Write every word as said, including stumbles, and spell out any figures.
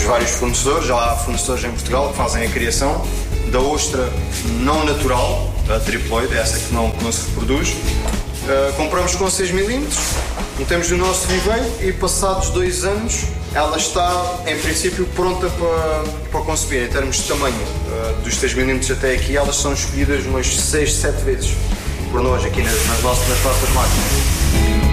vários fornecedores, já há fornecedores em Portugal que fazem a criação da ostra não natural, a triploide, essa que não, que não se reproduz. Uh, compramos com seis milímetros, metemos no nosso viveiro e passados dois anos ela está, em princípio, pronta para, para conceber. Em termos de tamanho, uh, dos seis milímetros até aqui, elas são escolhidas umas seis, sete vezes por nós aqui nas, nas nossas, nas nossas máquinas.